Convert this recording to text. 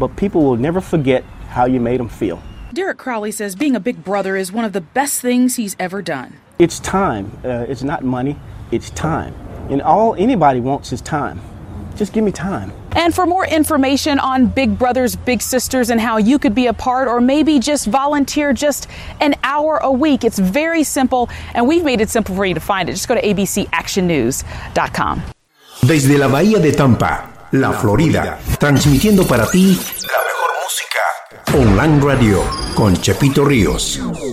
but people will never forget how you made them feel. Derek Crowley says being a big brother is one of the best things he's ever done. It's time. It's not money. It's time. And all anybody wants is time. Just give me time. And for more information on Big Brothers Big Sisters and how you could be a part or maybe just volunteer just an hour a week, it's very simple, and we've made it simple for you to find it. Just go to abcactionnews.com. Desde la Bahía de Tampa, la Florida, transmitiendo para ti la mejor música. Online Radio con Chepito Ríos.